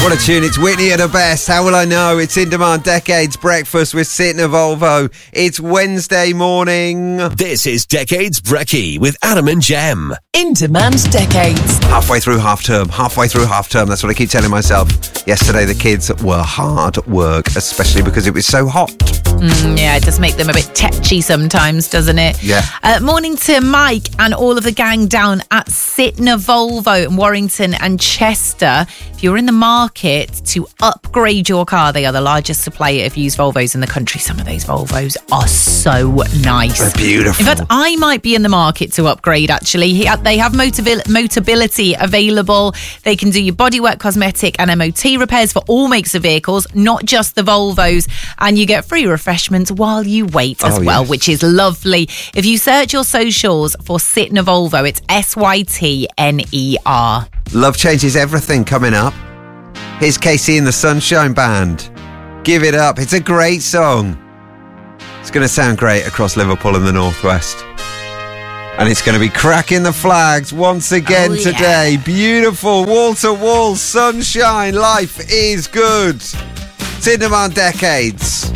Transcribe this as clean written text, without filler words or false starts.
What a tune. It's Whitney at her best. How will I know? It's In Demand Decades Breakfast with Sitting a Volvo. It's Wednesday morning. This is Decades Brekkie with Adam and Jem. In Demand Decades. Halfway through half term. That's what I keep telling myself. Yesterday the kids were hard work, especially because it was so hot. Yeah, it does make them a bit tetchy sometimes, doesn't it? Yeah. Morning to Mike and all of the gang down at Sitting a Volvo in Warrington and Chester. If you're in the market to upgrade your car, they are the largest supplier of used Volvos in the country. Some of those Volvos are so nice. They're beautiful. In fact, I might be in the market to upgrade, actually. They have Motability available. They can do your bodywork, cosmetic and MOT repairs for all makes of vehicles, not just the Volvos. And you get free refreshments while you wait as well, which is lovely. If you search your socials for Sitting a Volvo, it's SYTNER. Love Changes Everything coming up. Here's Casey and the Sunshine Band. Give it up. It's a great song. It's going to sound great across Liverpool and the Northwest. And it's going to be cracking the flags once again today. Beautiful wall-to-wall sunshine. Life is good. It's In Demand Decades.